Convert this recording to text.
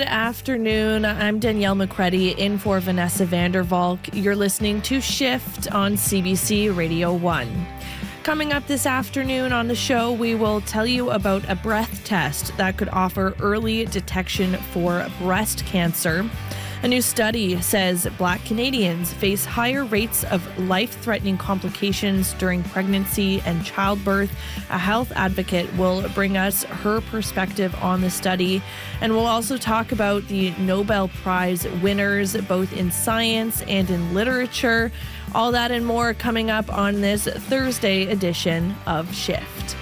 Good afternoon. I'm Danielle McCready in for Vanessa Vandervalk. You're listening to Shift on CBC Radio 1. Coming up this afternoon on the show, we will tell you about a breath test that could offer early detection for breast cancer. A new study says Black Canadians face higher rates of life-threatening complications during pregnancy and childbirth. A health advocate will bring us her perspective on the study. And we'll also talk about the Nobel Prize winners, both in science and in literature. All that and more coming up on this Thursday edition of Shift.